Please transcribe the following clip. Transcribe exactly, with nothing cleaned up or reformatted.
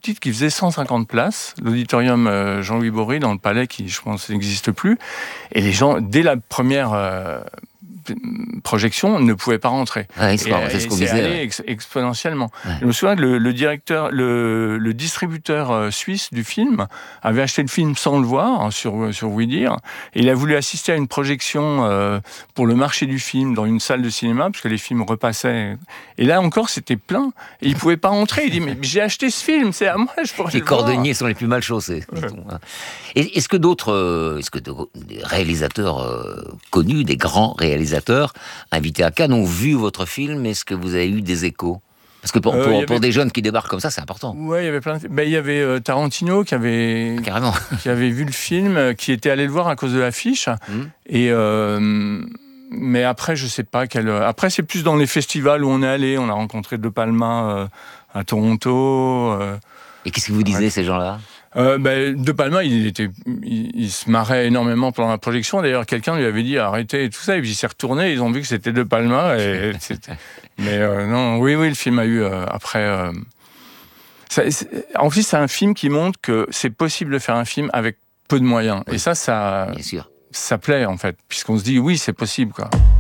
petite qui faisait cent cinquante places, l'auditorium euh, Jean-Louis Boré dans le Palais, qui je pense n'existe plus. Et les gens, dès la première euh, projection, ne pouvaient pas rentrer. Ouais, c'est, et, c'est ce qu'on c'est disait. allé Ouais. ex- exponentiellement. Ouais. Je me souviens que le, le directeur, le, le distributeur euh, suisse du film avait acheté le film sans le voir, hein, sur, sur Oui Dire, et il a voulu assister à une projection euh, pour le marché du film dans une salle de cinéma, parce que les films repassaient. Et là encore, c'était plein, et il pouvait pas rentrer. Il dit, mais j'ai acheté ce film, c'est à moi, je pourrais Les le voir. cordonniers sont les plus mal chaussés. Ouais. Et est-ce que d'autres, euh, est-ce que de- des réalisateurs euh, connus, des grands réalisateurs invités à Cannes ont vu votre film? Est-ce que vous avez eu des échos? Parce que pour, Euh, pour, il y avait- pour des jeunes qui débarquent comme ça, c'est important. Ouais, il y avait plein de... ben, il y avait euh, Tarantino qui avait... Carrément. qui avait vu le film, euh, qui était allé le voir à cause de l'affiche. Mmh. Et euh, mais après, je sais pas quel. Après, c'est plus dans les festivals où on est allé. On a rencontré De Palma euh, à Toronto. Euh, Et qu'est-ce que vous disiez, Ouais. ces gens-là? euh, ben, De Palma, il était, il, il se marrait énormément pendant la projection. D'ailleurs, quelqu'un lui avait dit arrêtez et tout ça. Et puis il s'est retourné. Ils ont vu que c'était De Palma. Et c'était... Mais euh, non, oui, oui, le film a eu euh, après. Euh, ça, c'est... En plus, c'est un film qui montre que c'est possible de faire un film avec peu de moyens. Oui. Et ça, ça. Bien sûr. ça plaît en fait, puisqu'on se dit oui, c'est possible quoi.